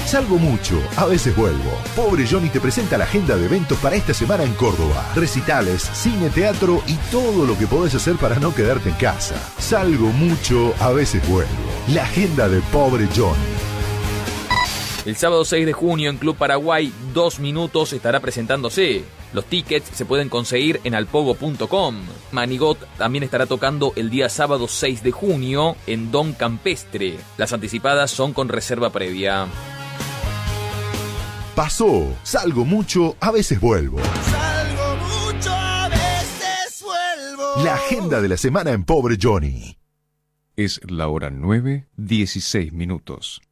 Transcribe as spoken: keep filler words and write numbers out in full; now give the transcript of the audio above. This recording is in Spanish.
Salgo mucho, a veces vuelvo. Pobre Johnny te presenta la agenda de eventos para esta semana en Córdoba. Recitales, cine, teatro y todo lo que podés hacer para no quedarte en casa. Salgo mucho, a veces vuelvo. La agenda de Pobre Johnny. El sábado seis de junio en Club Paraguay, Dos Minutos estará presentándose. Los tickets se pueden conseguir en alpogo punto com. Manigot también estará tocando el día sábado seis de junio en Don Campestre. Las anticipadas son con reserva previa. Pasó, salgo mucho, a veces vuelvo. Salgo mucho, a veces vuelvo. La agenda de la semana en Pobre Johnny. Es la hora nueve, dieciséis minutos.